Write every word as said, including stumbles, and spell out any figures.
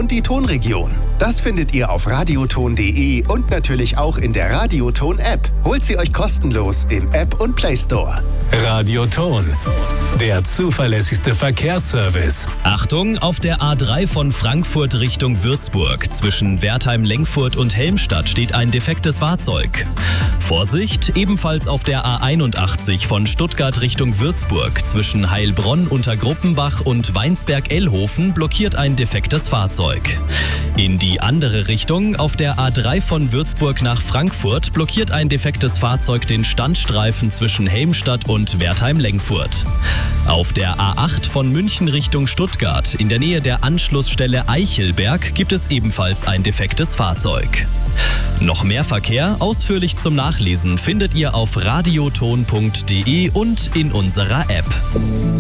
und die Tonregion. Das findet ihr auf radioton punkt de und natürlich auch in der Radioton-App. Holt sie euch kostenlos im App und Play Store. Radioton, der zuverlässigste Verkehrsservice. Achtung, auf der A drei von Frankfurt Richtung Würzburg. Zwischen Wertheim-Lengfurt und Helmstadt steht ein defektes Fahrzeug. Vorsicht, ebenfalls auf der A einundachtzig von Stuttgart Richtung Würzburg. Zwischen Heilbronn unter Gruppenbach und Weinsberg-Ellhofen blockiert ein defektes Fahrzeug. In die andere Richtung, auf der A drei von Würzburg nach Frankfurt, blockiert ein defektes Fahrzeug den Standstreifen zwischen Helmstadt und Wertheim-Lengfurt. Auf der A acht von München Richtung Stuttgart, in der Nähe der Anschlussstelle Eichelberg, gibt es ebenfalls ein defektes Fahrzeug. Noch mehr Verkehr, ausführlich zum Nachlesen, findet ihr auf radioton punkt de und in unserer App.